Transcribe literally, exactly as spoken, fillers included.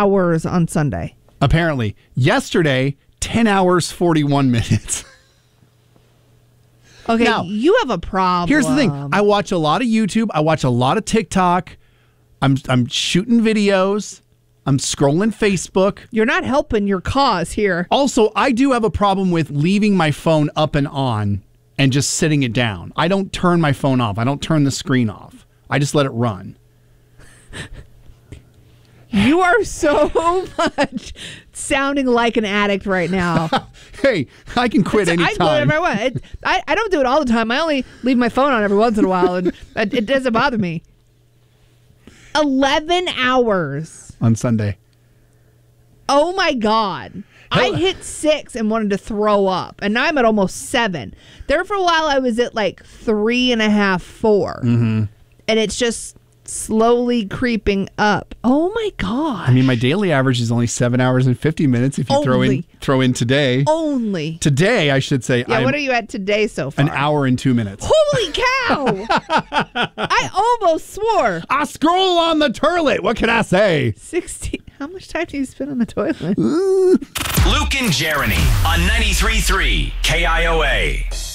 hours on Sunday. Apparently. Yesterday, ten hours, forty-one minutes. Okay, now, you have a problem. Here's the thing. I watch a lot of YouTube. I watch a lot of TikTok. I'm I'm shooting videos. I'm scrolling Facebook. You're not helping your cause here. Also, I do have a problem with leaving my phone up and on and just sitting it down. I don't turn my phone off. I don't turn the screen off. I just let it run. You are so much sounding like an addict right now. Hey, I can quit anytime. I do whatever I want. It, I, I don't do it all the time. I only leave my phone on every once in a while, and it, it doesn't bother me. eleven hours. On Sunday. Oh, my God. I hit six and wanted to throw up, and now I'm at almost seven. There for a while, I was at like three and a half, four. Mm-hmm. And it's just slowly creeping up. Oh, my God. I mean, my daily average is only seven hours and fifty minutes if you only. throw in throw in today. Only. Today, I should say. Yeah, I'm what are you at today so far? An hour and two minutes. Holy cow! I almost swore. I scroll on the toilet. What can I say? sixteen. How much time do you spend on the toilet? Luke and Jeremy on ninety-three point three K I O A.